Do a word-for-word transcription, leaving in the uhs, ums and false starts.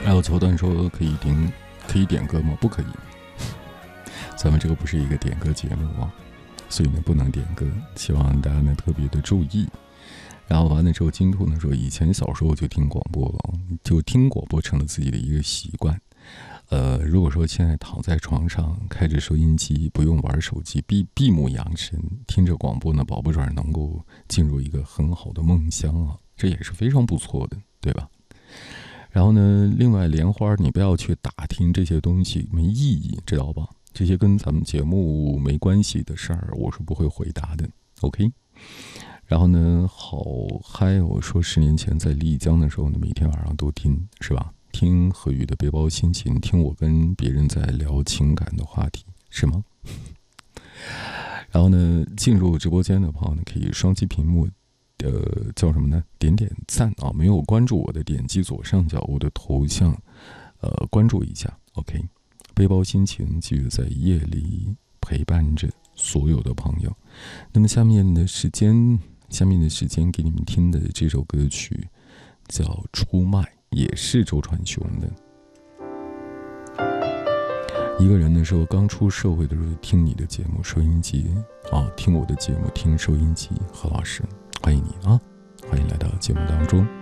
还有桥段说可以点可以点歌吗？不可以，咱们这个不是一个点歌节目啊，所以呢不能点歌，希望大家呢特别的注意。然后完了之后，金兔呢说，以前小时候就听广播了，就听广播成了自己的一个习惯。呃，如果说现在躺在床上开着收音机，不用玩手机，闭闭目养神，听着广播呢，保不准能够进入一个很好的梦乡啊，这也是非常不错的，对吧？然后呢，另外莲花，你不要去打听这些东西，没意义，知道吧？这些跟咱们节目没关系的事儿，我是不会回答的 ，OK？ 然后呢，好嗨！我说十年前在丽江的时候呢，每天晚上都听，是吧？听何宇的背包心情，听我跟别人在聊情感的话题，是吗？然后呢，进入直播间的朋友呢，可以双击屏幕，呃，叫什么呢？点点赞啊！没有关注我的，点击左上角我的头像，呃，关注一下。OK， 背包心情继续在夜里陪伴着所有的朋友。那么下面的时间，下面的时间给你们听的这首歌曲叫《出卖》。也是周传雄的。一个人的时候，刚出社会的时候听你的节目收音机啊，听我的节目听收音机。何老师，欢迎你啊，欢迎来到节目当中。